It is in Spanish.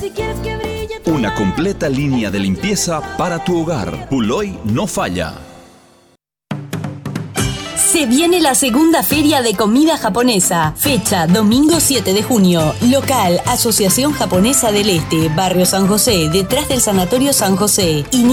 Una completa línea de limpieza para tu hogar. Puloy no falla. Se viene la segunda feria de comida japonesa. Fecha, domingo 7 de junio. Local, Asociación Japonesa del Este, Barrio San José, detrás del Sanatorio San José.